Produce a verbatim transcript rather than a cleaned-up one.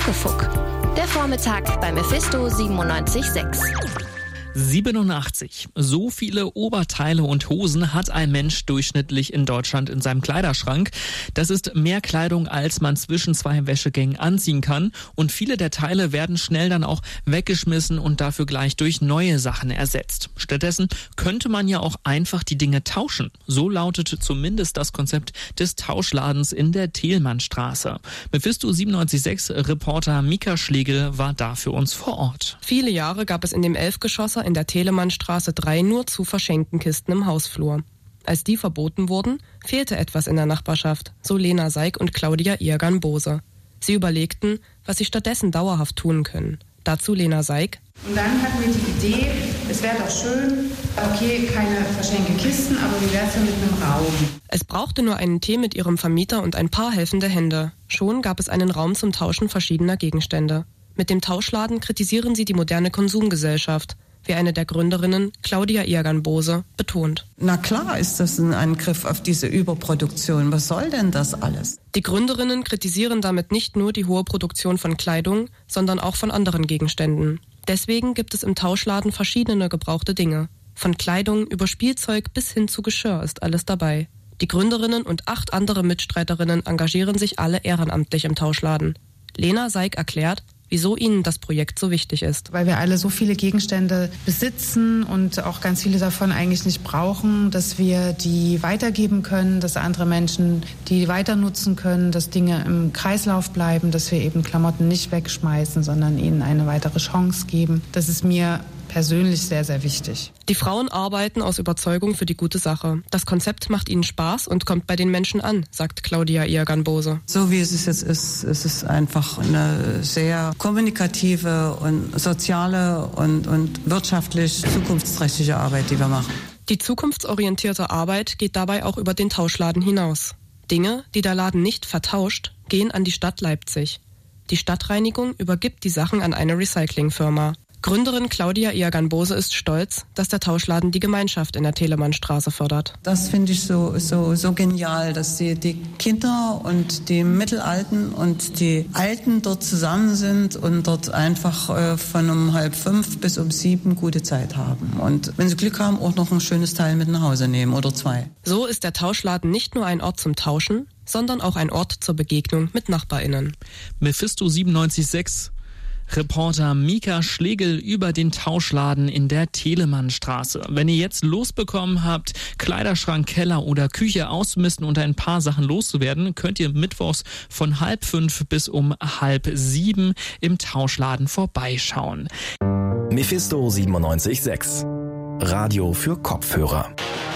Muckefuck. Der Vormittag bei Mephisto siebenundneunzig Komma sechs. siebenundachtzig. So viele Oberteile und Hosen hat ein Mensch durchschnittlich in Deutschland in seinem Kleiderschrank. Das ist mehr Kleidung, als man zwischen zwei Wäschegängen anziehen kann. Und viele der Teile werden schnell dann auch weggeschmissen und dafür gleich durch neue Sachen ersetzt. Stattdessen könnte man ja auch einfach die Dinge tauschen. So lautet zumindest das Konzept des Tauschladens in der Thelmannstraße. Mephisto siebenundneunzig Komma sechs Reporter Mika Schlegel war da für uns vor Ort. Viele Jahre gab es in dem Elfgeschosser in der Thelmannstraße drei nur zu verschenken Kisten im Hausflur. Als die verboten wurden, fehlte etwas in der Nachbarschaft, so Lena Seig und Claudia Irgan-Bose. Sie überlegten, was sie stattdessen dauerhaft tun können. Dazu Lena Seig. Und dann hatten wir die Idee, es wäre doch schön, okay, keine verschenke Kisten, aber wie wäre es denn mit einem Raum? Es brauchte nur einen Tee mit ihrem Vermieter und ein paar helfende Hände. Schon gab es einen Raum zum Tauschen verschiedener Gegenstände. Mit dem Tauschladen kritisieren sie die moderne Konsumgesellschaft, wie eine der Gründerinnen, Claudia Irgan-Bose, betont. Na klar ist das ein Angriff auf diese Überproduktion. Was soll denn das alles? Die Gründerinnen kritisieren damit nicht nur die hohe Produktion von Kleidung, sondern auch von anderen Gegenständen. Deswegen gibt es im Tauschladen verschiedene gebrauchte Dinge. Von Kleidung über Spielzeug bis hin zu Geschirr ist alles dabei. Die Gründerinnen und acht andere Mitstreiterinnen engagieren sich alle ehrenamtlich im Tauschladen. Lena Seig erklärt, wieso ihnen das Projekt so wichtig ist. Weil wir alle so viele Gegenstände besitzen und auch ganz viele davon eigentlich nicht brauchen, dass wir die weitergeben können, dass andere Menschen die weiter nutzen können, dass Dinge im Kreislauf bleiben, dass wir eben Klamotten nicht wegschmeißen, sondern ihnen eine weitere Chance geben. Das ist mir persönlich sehr, sehr wichtig. Die Frauen arbeiten aus Überzeugung für die gute Sache. Das Konzept macht ihnen Spaß und kommt bei den Menschen an, sagt Claudia Irgan-Bose. So wie es jetzt ist, es ist einfach eine sehr kommunikative und soziale und, und wirtschaftlich zukunftsträchtige Arbeit, die wir machen. Die zukunftsorientierte Arbeit geht dabei auch über den Tauschladen hinaus. Dinge, die der Laden nicht vertauscht, gehen an die Stadt Leipzig. Die Stadtreinigung übergibt die Sachen an eine Recyclingfirma. Gründerin Claudia Irgan-Bose ist stolz, dass der Tauschladen die Gemeinschaft in der Thelmannstraße fördert. Das finde ich so, so, so genial, dass die, die Kinder und die Mittelalten und die Alten dort zusammen sind und dort einfach äh, von um halb fünf bis um sieben gute Zeit haben. Und wenn sie Glück haben, auch noch ein schönes Teil mit nach Hause nehmen oder zwei. So ist der Tauschladen nicht nur ein Ort zum Tauschen, sondern auch ein Ort zur Begegnung mit NachbarInnen. Mephisto siebenundneunzig Komma sechs Reporter Mika Schlegel über den Tauschladen in der Thelmannstraße. Wenn ihr jetzt losbekommen habt, Kleiderschrank, Keller oder Küche auszumisten und ein paar Sachen loszuwerden, könnt ihr mittwochs von halb fünf bis um halb sieben im Tauschladen vorbeischauen. Mephisto siebenundneunzig Komma sechs. Radio für Kopfhörer.